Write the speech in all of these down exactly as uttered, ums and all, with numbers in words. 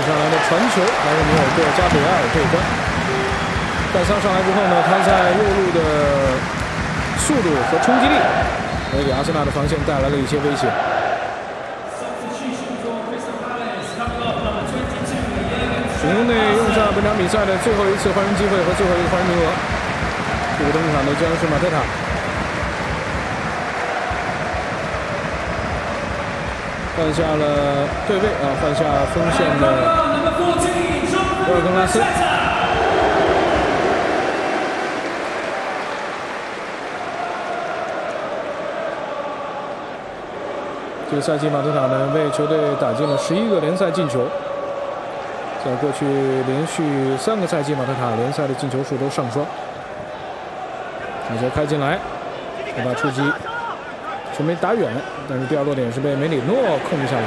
上来的传球还是没有过加比埃尔这一关。盖桑上来之后呢，他在右路的速度和冲击力，也给阿森纳的防线带来了一些威胁。水晶队用上本场比赛的最后一次换人机会和最后一个换人名额。这个登场的将是马特塔。 换下了对位啊，换下锋线的沃尔根拉斯。这个赛季马特塔呢为球队打进了十一个联赛进球，在过去连续三个赛季马特塔联赛的进球数都上双。把球开进来，他把出击。 球没打远，但是第二落点是被梅里诺控制下来。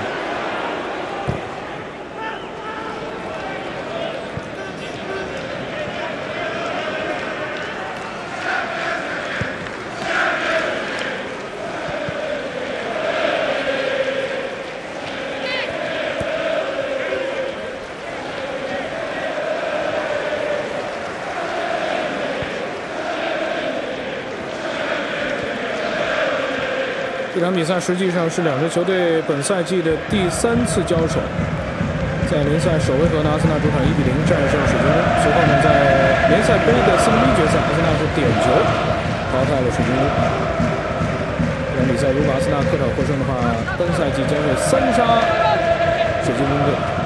这场比赛实际上是两支球队本赛季的第三次交手。在联赛首回合呢，阿森纳主场一比零战胜水晶宫。随后呢，在联赛杯的四分之一决赛，阿森纳是点球淘汰了水晶宫。这场比赛如果阿森纳客场获胜的话，本赛季将会三杀水晶宫队。